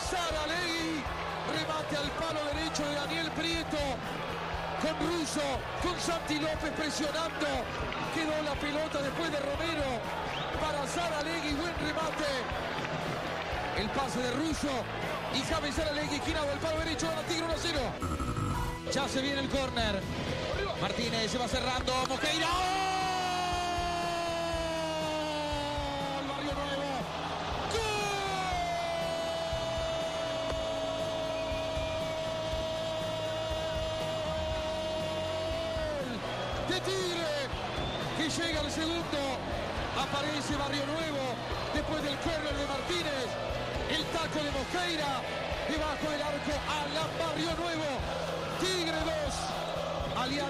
Saralegui, remate al palo derecho de Daniel Prieto, con Russo, con Santi López presionando, quedó la pelota después de Romero, para Saralegui, buen remate, el pase de Russo, y Javi Saralegui, girado al palo derecho, gana Tigre 1-0. Ya se viene el córner, Martínez se va cerrando, Mosqueira, de Tigre, que llega al segundo, aparece Barrio Nuevo, después del córner de Martínez, el taco de Mosqueira, debajo del arco, a la Barrio Nuevo, Tigre 2, Alianza.